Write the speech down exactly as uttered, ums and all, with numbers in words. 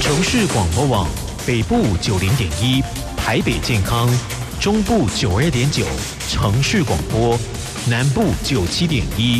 城市广播网北部九零点一，台北健康，中部九二点九，城市广播，南部九七点一，